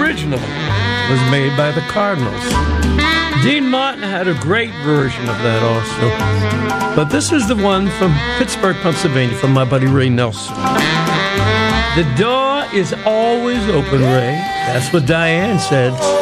original was made by the Cardinals. Dean Martin had a great version of that also. But this is the one from Pittsburgh, Pennsylvania, from my buddy Ray Nelson. The door is always open, Ray. That's what Diane said.